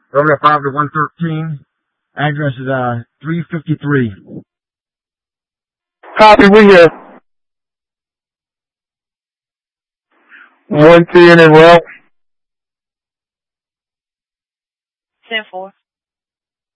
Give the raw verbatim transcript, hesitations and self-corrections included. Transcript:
Over to five to one thirteen. Address is, uh, three fifty-three. Copy, we here. one ten and well. ten four.